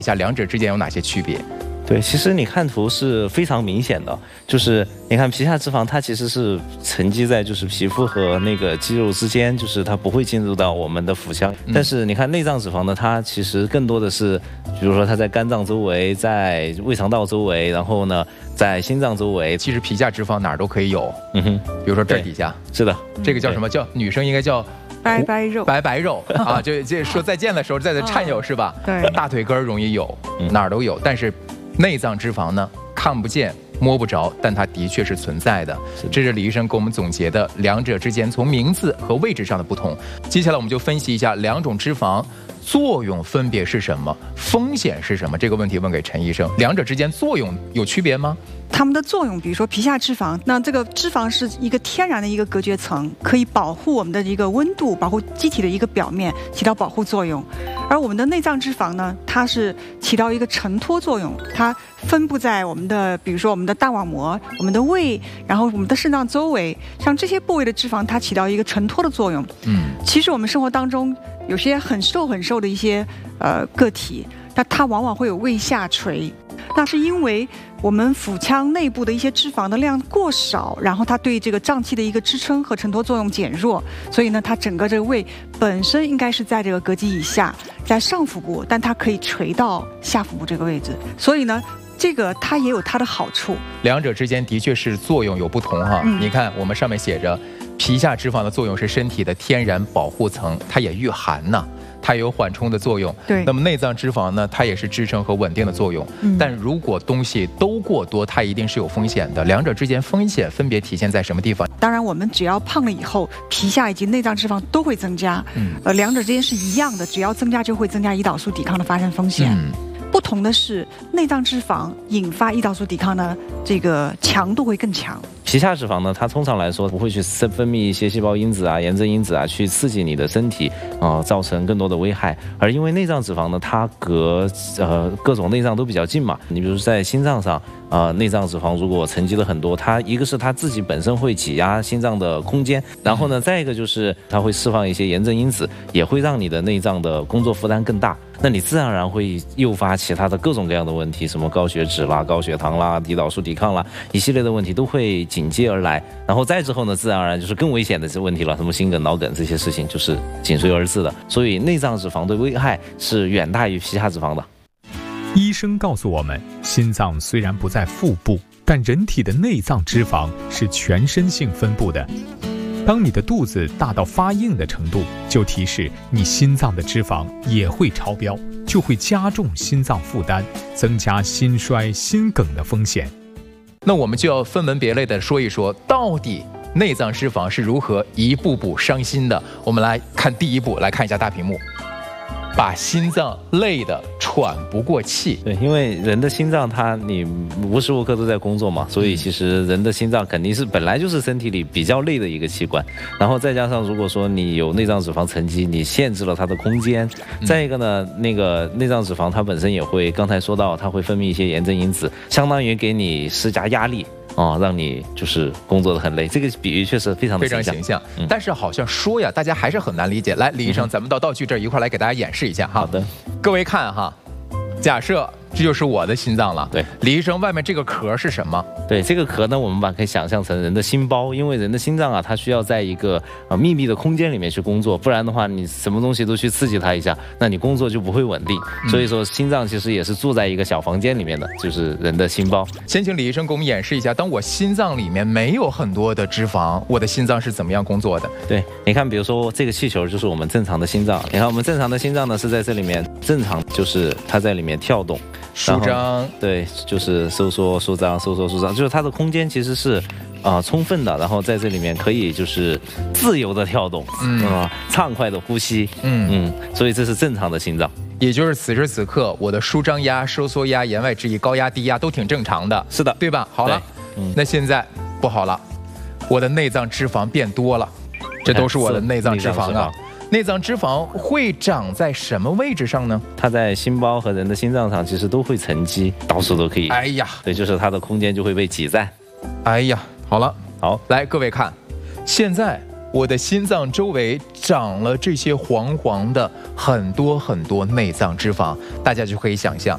一下两者之间有哪些区别？ 对，其实你看图是非常明显的，就是你看皮下脂肪，它其实是沉积在就是皮肤和那个肌肉之间，就是它不会进入到我们的腹腔。但是你看内脏脂肪呢，它其实更多的是，比如说它在肝脏周围，在胃肠道周围，然后呢在心脏周围。 其实皮下脂肪哪儿都可以有，比如说这底下， 是的， 这个叫什么？叫女生应该叫。白白肉啊，就说再见的时候在这颤悠是吧？ 对， 大腿根容易有，哪儿都有，但是内脏脂肪呢看不见摸不着，但它的确是存在的。这是李医生给我们总结的两者之间从名字和位置上的不同。接下来我们就分析一下两种脂肪作用分别是什么，风险是什么？这个问题问给陈医生，两者之间作用有区别吗？ 它们的作用，比如说皮下脂肪，那这个脂肪是一个天然的一个隔绝层，可以保护我们的一个温度，保护机体的一个表面，起到保护作用。而我们的内脏脂肪呢，它是起到一个承托作用，它分布在我们的，比如说我们的大网膜、我们的胃，然后我们的肾脏周围，像这些部位的脂肪，它起到一个承托的作用。其实我们生活当中有些很瘦的一些个体，那它往往会有胃下垂。那是因为我们腹腔内部的一些脂肪的量过少，然后它对这个脏器的一个支撑和承托作用减弱，所以呢，它整个这个胃本身应该是在这个膈肌以下，在上腹部，但它可以垂到下腹部这个位置，所以呢，这个它也有它的好处。 两者之间的确是作用有不同哈。你看我们上面写着，皮下脂肪的作用是身体的天然保护层，它也御寒呢。它也有缓冲的作用， 对。 那么内脏脂肪呢，它也是支撑和稳定的作用。但如果东西都过多，它一定是有风险的。两者之间风险分别体现在什么地方？ 当然，我们只要胖了以后，皮下以及内脏脂肪都会增加。两者之间是一样的，只要增加就会增加胰岛素抵抗的发生风险。不同的是，内脏脂肪引发胰岛素抵抗的这个强度会更强。 皮下脂肪呢，它通常来说不会去分泌一些细胞因子啊、炎症因子啊，去刺激你的身体造成更多的危害。而因为内脏脂肪呢，它各种内脏都比较近嘛，你比如在心脏上。内脏脂肪如果沉积了很多，它一个是它自己本身会挤压心脏的空间，然后呢，再一个就是它会释放一些炎症因子，也会让你的内脏的工作负担更大。那你自然而然会诱发其他的各种各样的问题，什么高血脂啦、高血糖啦、胰岛素抵抗啦，一系列的问题都会紧接而来。然后再之后呢，自然而然就是更危险的这问题了，什么心梗、脑梗这些事情就是紧随而至的。所以内脏脂肪的危害是远大于皮下脂肪的。 医生告诉我们，心脏虽然不在腹部，但人体的内脏脂肪是全身性分布的。当你的肚子大到发硬的程度，就提示你心脏的脂肪也会超标，就会加重心脏负担，增加心衰、心梗的风险。 那我们就要分门别类的说一说，到底内脏脂肪是如何一步步伤心的。我们来看第一步，来看一下大屏幕。把心脏累得喘不过气。 对，因为人的心脏你无时无刻都在工作嘛，所以其实人的心脏肯定是本来就是身体里比较累的一个器官，然后再加上如果说你有内脏脂肪沉积，你限制了它的空间。再一个呢，那个内脏脂肪它本身也会，刚才说到它会分泌一些炎症因子，相当于给你施加压力。让你就是工作的很累，这个比喻确实非常形象。但是好像说呀，大家还是很难理解。来，李医生，咱们到道具这儿一块来给大家演示一下哈。 好的， 各位看哈，假设这就是我的心脏了。 对， 李医生，外面这个壳是什么？ 对，这个壳呢，我们可以想象成人的心包，因为人的心脏啊，它需要在一个密闭的空间里面去工作，不然的话，你什么东西都去刺激它一下，那你工作就不会稳定。所以说，心脏其实也是住在一个小房间里面的，就是人的心包。 先请李医生给我们演示一下，当我心脏里面没有很多的脂肪，我的心脏是怎么样工作的？ 对，你看，比如说这个气球就是我们正常的心脏，你看我们正常的心脏呢是在这里面，正常就是它在里面跳动。 舒张， 对，就是收缩、舒张、收缩、舒张，就是它的空间其实是充分的，然后在这里面可以就是自由的跳动，畅快的呼吸，所以这是正常的心脏。 也就是此时此刻，我的舒张压、收缩压、言外之意高压、低压都挺正常的， 是的， 对吧？好了，那现在不好了，我的内脏脂肪变多了，这都是我的内脏脂肪啊。内脏脂肪会长在什么位置上呢？ 它在心包和人的心脏上其实都会沉积，到处都可以。 哎呀， 对，就是它的空间就会被挤占。 哎呀，好了， 好， 来各位看，现在我的心脏周围长了这些黄黄的很多内脏脂肪，大家就可以想象，